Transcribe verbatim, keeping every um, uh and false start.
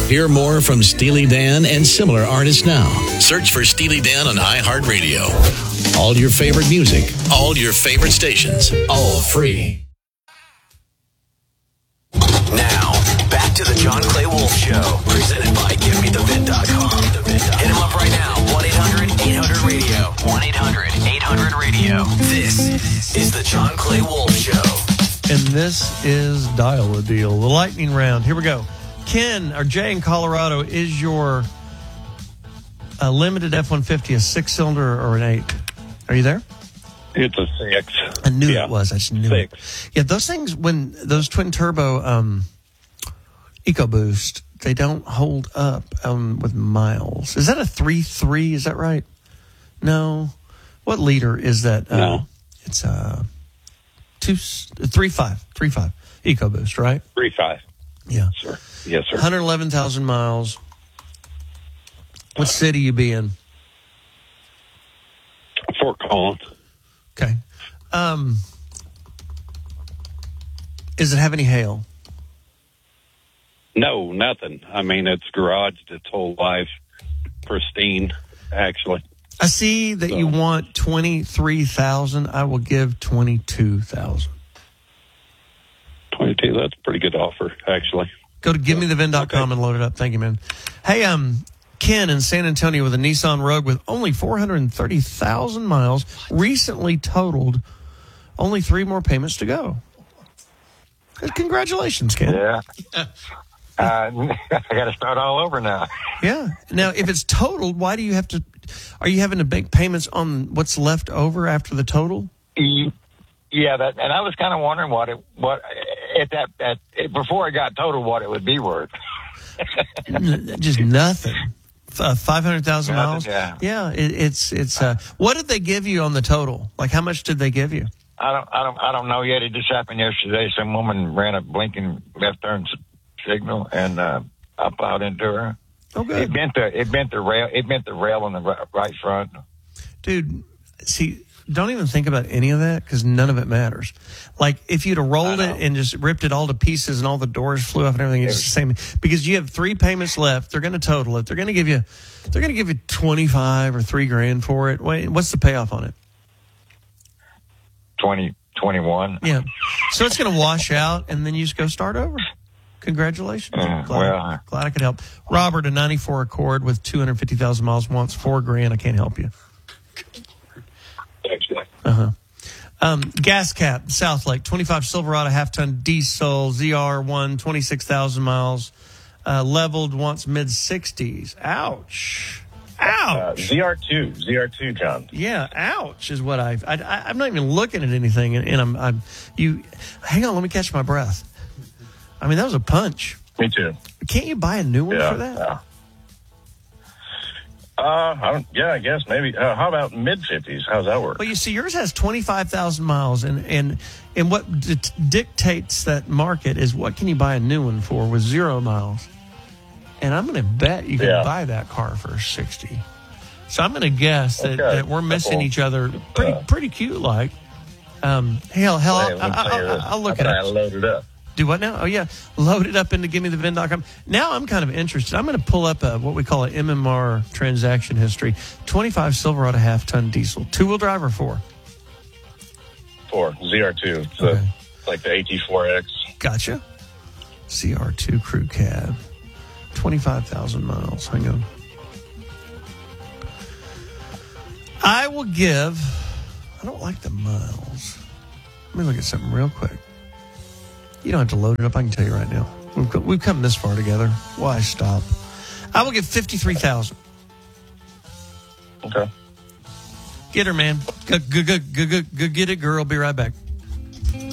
Hear more from Steely Dan and similar artists now. Search for Steely Dan on iHeartRadio. All your favorite music, all your favorite stations, all free. Now, back to the John Clay Wolf Show, presented by Give Me The Vin dot com. Hit him up right now, one eight hundred eight hundred radio. one eight hundred eight hundred radio. This is the John Clay Wolf Show. And this is Dial a Deal, the lightning round. Here we go. Ken, or Jay in Colorado, is your uh, limited F one fifty a six-cylinder or an eight? Are you there? It's a six. I knew yeah. it was. I just knew six. it. Yeah, those things, when those twin turbo um, EcoBoost, they don't hold up um, with miles. Is that a three three? Is that right? No. What liter is that? Uh, no. It's a two three five three five EcoBoost, right? Three five. Yeah. Sure. Yes, sir. one hundred eleven thousand miles. What city you be in? Fort Collins. Okay. Um, does it have any hail? No, nothing. I mean, it's garaged its whole life, pristine, actually. I see that so. You want twenty-three thousand dollars. I will give twenty-two thousand dollars. twenty-two, that's a pretty good offer, actually. Go to give me the vin dot com okay. and load it up. Thank you, man. Hey, um, Ken in San Antonio with a Nissan Rogue with only four hundred thirty thousand miles, recently totaled. Only three more payments to go. Congratulations, Ken. Yeah. uh, I got to start all over now. Yeah. Now, if it's totaled, why do you have to? Are you having to make payments on what's left over after the total? Yeah, that, and I was kind of wondering what it what at that at it, before it got totaled, what it would be worth. Just nothing. Uh, Five hundred thousand miles. Yeah. Yeah. It, it's it's. Uh, what did they give you on the total? Like, how much did they give you? I don't, I don't, I don't know yet. It just happened yesterday. Some woman ran a blinking left turn signal, and uh, I plowed into her. Oh, good. It bent the, it bent the rail, it bent the rail on the right front. Dude, see, don't even think about any of that because none of it matters. Like, if you'd have rolled it and just ripped it all to pieces and all the doors flew off and everything, it's the same. Because you have three payments left. They're going to total it. They're going to give you, they're going to give you twenty-five or three grand for it. Wait, what's the payoff on it? twenty, twenty-one. Yeah. So it's going to wash out, and then you just go start over. Congratulations. Uh, glad, well, glad I could help. Robert, a ninety-four Accord with two hundred fifty thousand miles, wants four grand. I can't help you. Thanks, Jack. Uh-huh. Um, gas cap, South Lake, twenty-five Silverado, half-ton diesel, Z R one, twenty-six thousand miles, uh, leveled, wants mid-sixties. Ouch. Ouch. Uh, Z R two, Z R two, John. Yeah, ouch is what I've, I, I, I'm not even looking at anything, and, and I'm, I'm, you, hang on, let me catch my breath. I mean, that was a punch. Me too. Can't you buy a new one yeah, for that? Yeah. Uh, I don't, yeah, I guess maybe. Uh, how about mid fifties? How's that work? Well, you see, yours has twenty-five thousand miles, and, and, and what d- dictates that market is what can you buy a new one for with zero miles. And I'm going to bet you can yeah. buy that car for sixty. So I'm going to guess that, okay. that we're missing cool. each other pretty uh, pretty cute like. Um, hell, hell, hey, I'll, I'll, I'll, I'll look I it up. I load it up. Do what now? Oh, yeah. Load it up into give me the vin dot com. Now I'm kind of interested. I'm going to pull up a, what we call an M M R transaction history. twenty-five Silverado half-ton diesel. Two-wheel drive or four? Four. Z R two. It's Okay. the, like the A T four X. Gotcha. Z R two crew cab. twenty-five thousand miles. Hang on. I will give... I don't like the miles. Let me look at something real quick. You don't have to load it up. I can tell you right now. We've, we've come this far together. Why stop? I will give fifty-three thousand Okay. Get her, man. Go, go, go, go, go, go get it, girl. Be right back.